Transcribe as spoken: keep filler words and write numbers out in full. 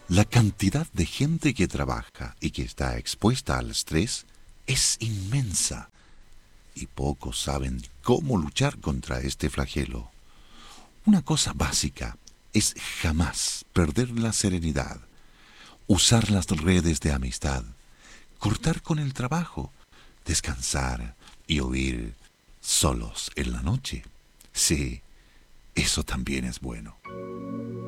La cantidad de gente que trabaja y que está expuesta al estrés es inmensa y pocos saben cómo luchar contra este flagelo. Una cosa básica es jamás perder la serenidad, usar las redes de amistad, cortar con el trabajo, descansar y oír solos en la noche. Sí, eso también es bueno.